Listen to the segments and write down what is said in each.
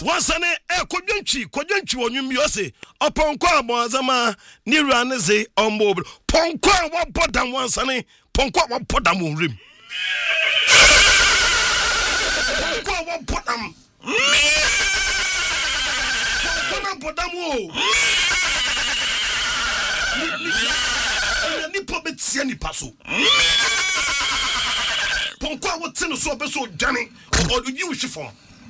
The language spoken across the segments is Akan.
wansane kodwantwi wonwum bi ose oponko abonzama ni ruaneze ombo ponko wabodam wansane ponko wabodam onrim ponko wabodam wabodam o ni pobetia ni paso ponko wotene so obeso dwane odu wi shifom.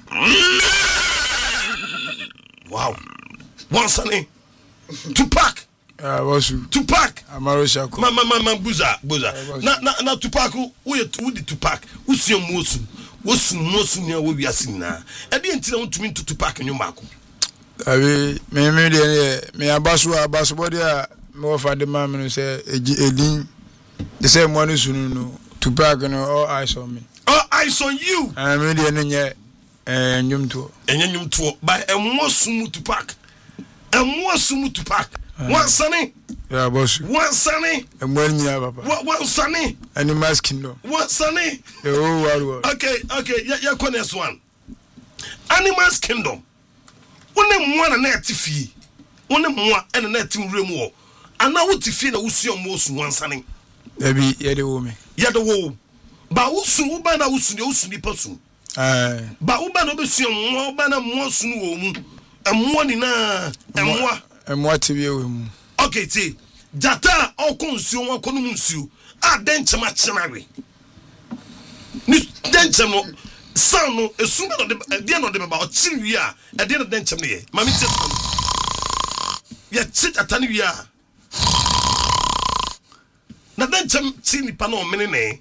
Wow. Wansane Tupac. Tupac. Amaro Shako. Mama buza. Na Tupac we di Tupac. Usiom mosu. Wosu nya we wiase na. E de ntina untumi nto Tupac nyumako. Abi me de me abaso body a me ofa de ma me say edin. They say money sunu no Tupac no all eyes on me. All eyes on you. I me de nye nyumto. Enye nyumto by emosumu Tupac. Emosumu Tupac. Wansane. Yeah, boss. Wansane. Emwanya papa. Wansane. Animals kingdom. Wansane. The whole world. Okay. Yeah, next one. Animals kingdom. One mwana na etifie. One mwa ene na etim remu. Ana wotifie na wusu omosu wansane. Ebi ye de wo me. Ye de wo. Ba wusu ba na wusu ni pasu. Ba uba no besu mwa uba na mwa sunu wo mu. Emwa ni na emwa tibi we mu. Okay, see. Jata okunsu won kono munsu. A denchema chenare. Ni denchemo sound no esu no de baba o chiri a e de denchem ne ye. Mami tse. Ya chit atani wi a. Na denchem ti ni pa no mene ne.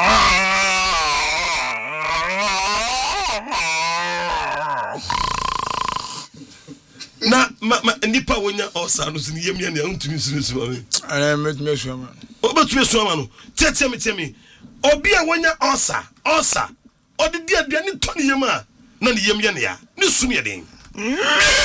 Na nipa wonya osa no sini yemia ne untumi sunu ame ana metme suama obetumi suama no tiemi obi a wonya osa odi dia aduane to ne yema na ne yemia ne ya ne sunu ye den